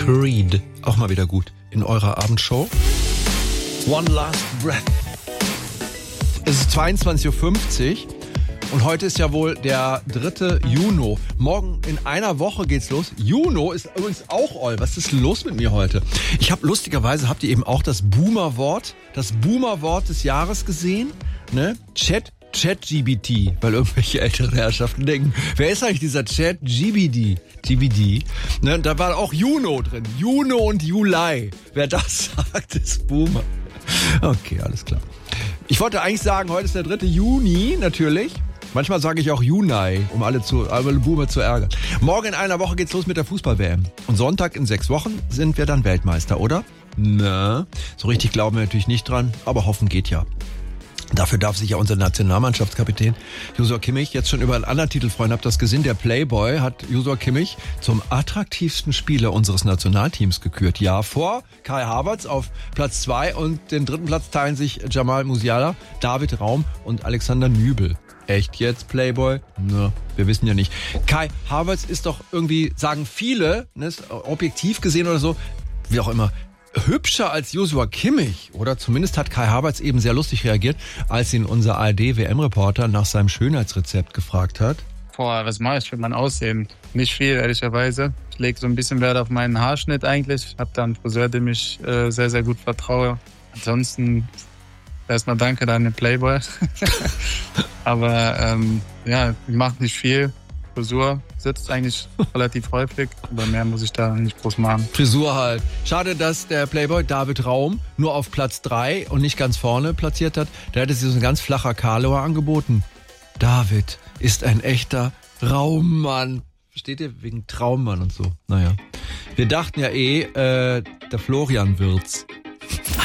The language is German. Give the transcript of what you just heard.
Creed. Auch mal wieder gut in eurer Abendshow. One Last Breath. Es ist 22.50 Uhr und heute ist ja wohl der 3. Juni. Morgen in einer Woche geht's los. Juni ist übrigens auch all. Was ist los mit mir heute? Ich habe lustigerweise, habt ihr eben auch das Boomer-Wort des Jahres gesehen? Ne? ChatGPT, weil irgendwelche ältere Herrschaften denken, wer ist eigentlich dieser ChatGPT? Ne, da war auch Juno drin. Juno und Juli. Wer das sagt, ist Boomer. Okay, alles klar. Ich wollte eigentlich sagen, heute ist der 3. Juni, natürlich. Manchmal sage ich auch Juni, um alle Boomer zu ärgern. Morgen in einer Woche geht's los mit der Fußball-WM. Und Sonntag in 6 Wochen sind wir dann Weltmeister, oder? Na, so richtig glauben wir natürlich nicht dran, aber hoffen geht ja. Dafür darf sich ja unser Nationalmannschaftskapitän Joshua Kimmich jetzt schon über einen anderen Titel freuen. Habt das gesehen? Der Playboy hat Joshua Kimmich zum attraktivsten Spieler unseres Nationalteams gekürt. Ja, vor Kai Havertz auf Platz 2 und den 3. Platz teilen sich Jamal Musiala, David Raum und Alexander Nübel. Echt jetzt, Playboy? Na, wir wissen ja nicht. Kai Havertz ist doch irgendwie, sagen viele, ne, objektiv gesehen oder so, wie auch immer, hübscher als Joshua Kimmich, oder? Zumindest hat Kai Havertz eben sehr lustig reagiert, als ihn unser ARD-WM-Reporter nach seinem Schönheitsrezept gefragt hat. Was mache ich für mein Aussehen? Nicht viel, ehrlicherweise. Ich lege so ein bisschen Wert auf meinen Haarschnitt eigentlich. Ich habe da einen Friseur, dem ich sehr, sehr gut vertraue. Ansonsten erstmal danke an den Playboy. Aber ja, ich mache nicht viel. Frisur sitzt eigentlich relativ häufig, aber mehr muss ich da nicht groß machen. Frisur halt. Schade, dass der Playboy David Raum nur auf Platz 3 und nicht ganz vorne platziert hat. Da hätte sie so ein ganz flacher Karlauer angeboten. David ist ein echter Raummann. Versteht ihr? Wegen Traummann und so. Naja. Wir dachten ja der Florian wird's.